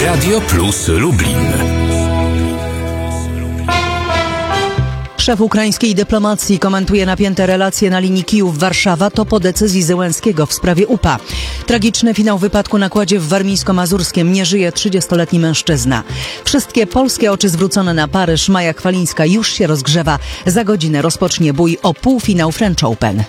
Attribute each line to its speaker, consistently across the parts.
Speaker 1: Radio Plus Lublin.
Speaker 2: Szef ukraińskiej dyplomacji komentuje napięte relacje na linii Kijów-Warszawa. To po decyzji Zełenskiego w sprawie UPA. Tragiczny finał wypadku na kładzie w Warmińsko-Mazurskiem. Nie żyje 30-letni mężczyzna. Wszystkie polskie oczy zwrócone na Paryż. Maja Chwalińska już się rozgrzewa. Za godzinę rozpocznie bój o półfinał French Open.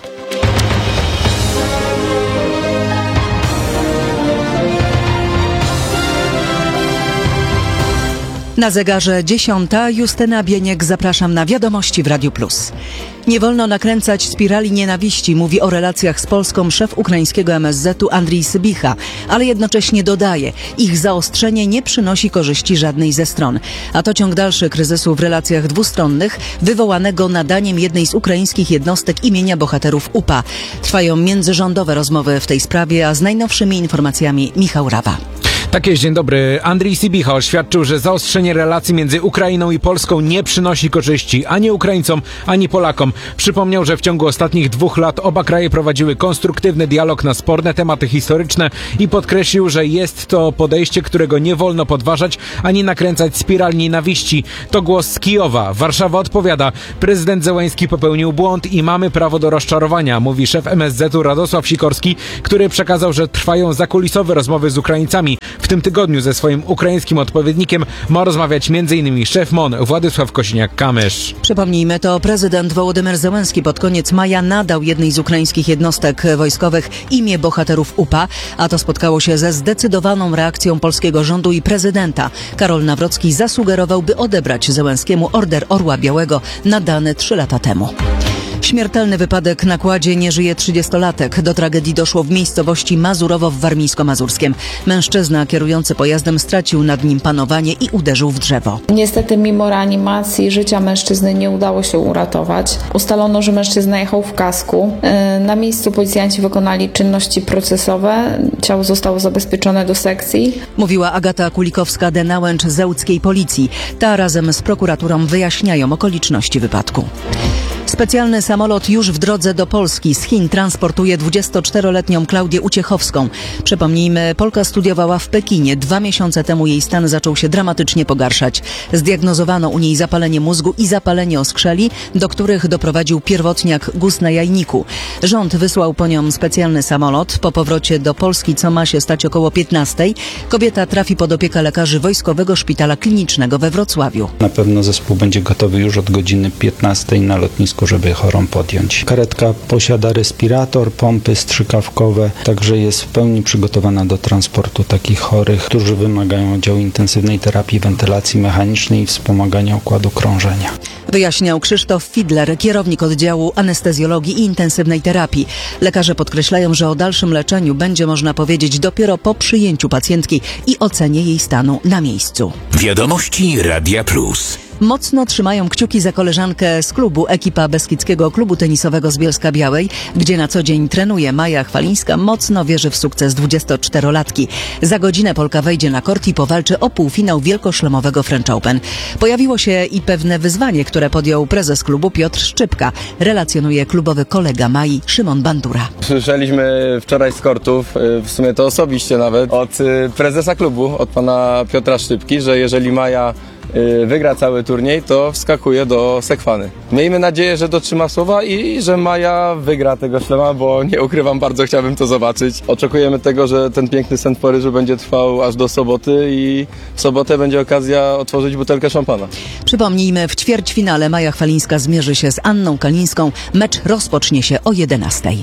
Speaker 2: Na zegarze 10. Justyna Bieniek, zapraszam na Wiadomości w Radiu Plus. Nie wolno nakręcać spirali nienawiści, mówi o relacjach z Polską szef ukraińskiego MSZ-u Andrii Sybicha, ale jednocześnie dodaje, ich zaostrzenie nie przynosi korzyści żadnej ze stron. A to ciąg dalszy kryzysu w relacjach dwustronnych, wywołanego nadaniem jednej z ukraińskich jednostek imienia bohaterów UPA. Trwają międzyrządowe rozmowy w tej sprawie, a z najnowszymi informacjami Michał Rawa.
Speaker 3: Tak jest, dzień dobry. Andrii Sybicha oświadczył, że zaostrzenie relacji między Ukrainą i Polską nie przynosi korzyści ani Ukraińcom, ani Polakom. Przypomniał, że w ciągu ostatnich 2 lat oba kraje prowadziły konstruktywny dialog na sporne tematy historyczne i podkreślił, że jest to podejście, którego nie wolno podważać ani nakręcać spiral nienawiści. To głos z Kijowa. Warszawa odpowiada. Prezydent Zełenski popełnił błąd i mamy prawo do rozczarowania, mówi szef MSZ-u Radosław Sikorski, który przekazał, że trwają zakulisowe rozmowy z Ukraińcami. W tym tygodniu ze swoim ukraińskim odpowiednikiem ma rozmawiać m.in. szef MON Władysław Kosiniak-Kamysz.
Speaker 2: Przypomnijmy, to prezydent Wołodymyr Zełenski pod koniec maja nadał jednej z ukraińskich jednostek wojskowych imię bohaterów UPA, a to spotkało się ze zdecydowaną reakcją polskiego rządu i prezydenta. Karol Nawrocki zasugerował, by odebrać Zełenskiemu Order Orła Białego nadany 3 lata temu. Śmiertelny wypadek na kładzie, nie żyje 30-latek. Do tragedii doszło w miejscowości Mazurowo w Warmińsko-Mazurskiem. Mężczyzna kierujący pojazdem stracił nad nim panowanie i uderzył w drzewo.
Speaker 4: Niestety mimo reanimacji życia mężczyzny nie udało się uratować. Ustalono, że mężczyzna jechał w kasku. Na miejscu policjanci wykonali czynności procesowe. Ciało zostało zabezpieczone do sekcji.
Speaker 2: Mówiła Agata Kulikowska-Denałęcz z zełckiej policji. Ta razem z prokuraturą wyjaśniają okoliczności wypadku. Specjalny samolot już w drodze do Polski. Z Chin transportuje 24-letnią Klaudię Uciechowską. Przypomnijmy, Polka studiowała w Pekinie. 2 miesiące temu jej stan zaczął się dramatycznie pogarszać. Zdiagnozowano u niej zapalenie mózgu i zapalenie oskrzeli, do których doprowadził pierwotniak guz na jajniku. Rząd wysłał po nią specjalny samolot. Po powrocie do Polski, co ma się stać około 15:00, kobieta trafi pod opiekę lekarzy Wojskowego Szpitala Klinicznego we Wrocławiu.
Speaker 5: Na pewno zespół będzie gotowy już od godziny 15:00 na lotnisku, żeby chorą podjąć. Karetka posiada respirator, pompy strzykawkowe, także jest w pełni przygotowana do transportu takich chorych, którzy wymagają oddziału intensywnej terapii, wentylacji mechanicznej i wspomagania układu krążenia.
Speaker 2: Wyjaśniał Krzysztof Fidler, kierownik oddziału anestezjologii i intensywnej terapii. Lekarze podkreślają, że o dalszym leczeniu będzie można powiedzieć dopiero po przyjęciu pacjentki i ocenie jej stanu na miejscu.
Speaker 1: Wiadomości Radia Plus.
Speaker 2: Mocno trzymają kciuki za koleżankę z klubu. Ekipa Beskidzkiego Klubu Tenisowego z Bielska-Białej, gdzie na co dzień trenuje Maja Chwalińska, mocno wierzy w sukces 24-latki. Za godzinę Polka wejdzie na kort i powalczy o półfinał wielkoszlemowego French Open. Pojawiło się i pewne wyzwanie, które podjął prezes klubu Piotr Szczypka. Relacjonuje klubowy kolega Mai, Szymon Bandura.
Speaker 6: Słyszeliśmy wczoraj z kortów, w sumie to osobiście nawet, od prezesa klubu, od pana Piotra Szczypki, że jeżeli Maja wygra cały turniej, to wskakuje do Sekwany. Miejmy nadzieję, że dotrzyma słowa i że Maja wygra tego szlema, bo nie ukrywam, bardzo chciałbym to zobaczyć. Oczekujemy tego, że ten piękny sen w Paryżu będzie trwał aż do soboty i w sobotę będzie okazja otworzyć butelkę szampana.
Speaker 2: Przypomnijmy, w ćwierćfinale Maja Chwalińska zmierzy się z Anną Kalińską. Mecz rozpocznie się o 11:00.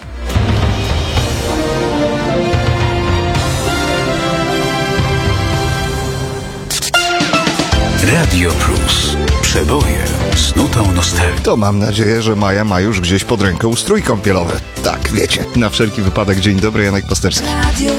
Speaker 1: Radio Plus. Przeboje z nutą nostalgii.
Speaker 7: To mam nadzieję, że Maja ma już gdzieś pod ręką strój kąpielowy. Tak, wiecie, na wszelki wypadek. Dzień dobry, Janek Pasterski.